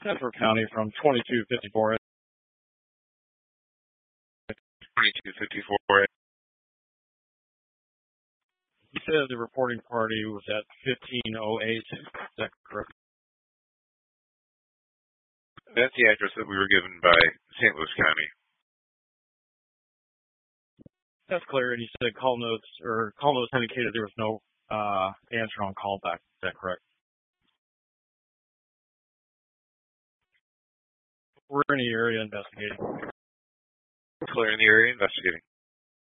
Central County from 2254. 2254. You said the reporting party was at 1508. Is that correct? That's the address that we were given by St. Louis County. That's clear. And you said call notes indicated there was no answer on callback. Is that correct? We're in the area investigating. Clear in the area investigating.